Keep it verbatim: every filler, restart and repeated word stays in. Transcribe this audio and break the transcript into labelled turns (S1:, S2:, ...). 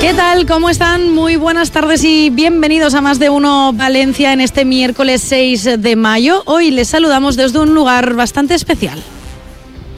S1: ¿Qué tal? ¿Cómo están? Muy buenas tardes y bienvenidos a Más de Uno Valencia en este miércoles seis de mayo. Hoy les saludamos desde un lugar bastante especial.